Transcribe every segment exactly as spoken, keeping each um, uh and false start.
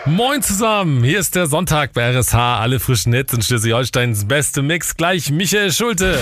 Moin zusammen, hier ist der Sonntag bei R S H. Alle frischen Hits in Schleswig-Holsteins beste Mix. Gleich Michael Schulte.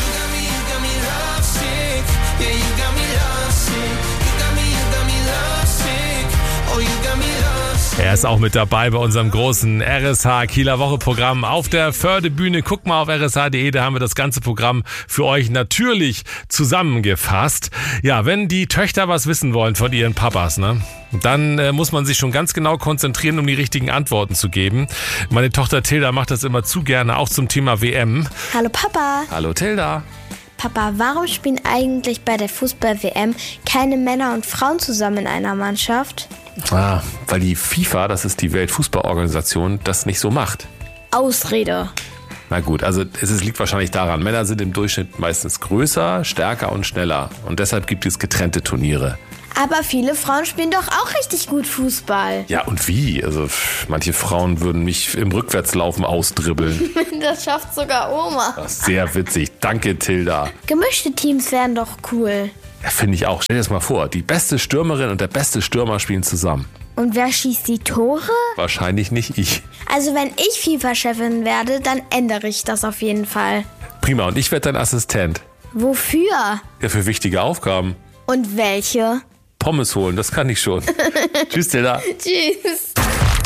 Er ist auch mit dabei bei unserem großen R S H Kieler Woche Programm auf der Fördebühne. Guckt mal auf r s h punkt d e, da haben wir das ganze Programm für euch natürlich zusammengefasst. Ja, wenn die Töchter was wissen wollen von ihren Papas, ne, dann äh, muss man sich schon ganz genau konzentrieren, um die richtigen Antworten zu geben. Meine Tochter Tilda macht das immer zu gerne, auch zum Thema W M. Hallo Papa. Hallo Tilda. Papa, warum spielen eigentlich bei der Fußball-W M keine Männer und Frauen zusammen in einer Mannschaft? Ah, weil die FIFA, das ist die Weltfußballorganisation, das nicht so macht. Ausrede. Na gut, also es ist, liegt wahrscheinlich daran, Männer sind im Durchschnitt meistens größer, stärker und schneller. Und deshalb gibt es getrennte Turniere. Aber viele Frauen spielen doch auch richtig gut Fußball. Ja, und wie? Also manche Frauen würden mich im Rückwärtslaufen ausdribbeln. Das schafft sogar Oma. Das ist sehr witzig. Danke, Tilda. Gemischte Teams wären doch cool. Ja, finde ich auch. Stell dir das mal vor, die beste Stürmerin und der beste Stürmer spielen zusammen. Und wer schießt die Tore? Wahrscheinlich nicht ich. Also wenn ich FIFA-Chefin werde, dann ändere ich das auf jeden Fall. Prima, und ich werde dein Assistent. Wofür? Ja, für wichtige Aufgaben. Und welche? Pommes holen, das kann ich schon. Tschüss, Tilda. Tschüss.